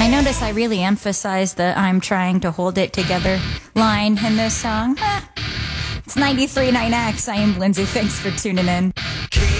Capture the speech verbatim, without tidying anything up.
notice I really emphasize the I'm trying to hold it together line in this song. Eh, it's ninety-three point nine X. I am Lindsay. Thanks for tuning in.